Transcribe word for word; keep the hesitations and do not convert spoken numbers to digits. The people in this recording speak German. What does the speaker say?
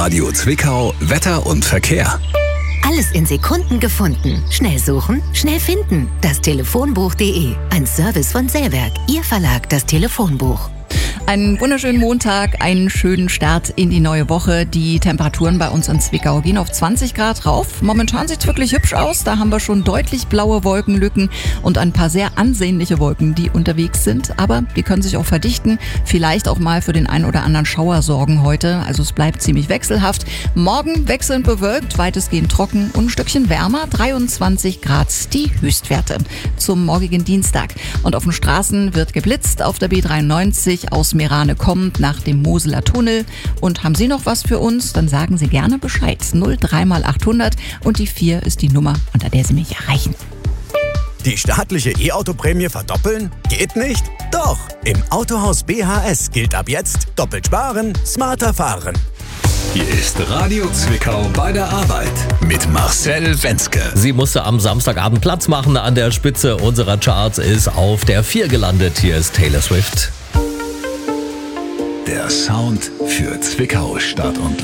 Radio Zwickau Wetter und Verkehr. Alles in Sekunden gefunden. Schnell suchen, schnell finden. Das Telefonbuch punkt de. Ein Service von Sellwerk. Ihr Verlag, das Telefonbuch. Einen wunderschönen Montag, einen schönen Start in die neue Woche. Die Temperaturen bei uns in Zwickau gehen auf zwanzig Grad rauf. Momentan sieht es wirklich hübsch aus. Da haben wir schon deutlich blaue Wolkenlücken und ein paar sehr ansehnliche Wolken, die unterwegs sind. Aber die können sich auch verdichten. Vielleicht auch mal für den einen oder anderen Schauer sorgen heute. Also es bleibt ziemlich wechselhaft. Morgen wechselnd bewölkt, weitestgehend trocken und ein Stückchen wärmer. dreiundzwanzig Grad die Höchstwerte zum morgigen Dienstag. Und auf den Straßen wird geblitzt. Auf der B dreiundneunzig aus Meerane kommt nach dem Moseler Tunnel. Und haben Sie noch was für uns? Dann sagen Sie gerne Bescheid. null drei mal achthundert und die vier ist die Nummer, unter der Sie mich erreichen. Die staatliche E-Auto-Prämie verdoppeln? Geht nicht? Doch! Im Autohaus B H S gilt ab jetzt doppelt sparen, smarter fahren. Hier ist Radio Zwickau bei der Arbeit mit Marcel Wenzke. Sie musste am Samstagabend Platz machen. An der Spitze unserer Charts ist auf der vier gelandet. Hier ist Taylor Swift. Der Sound für Zwickau Stadt und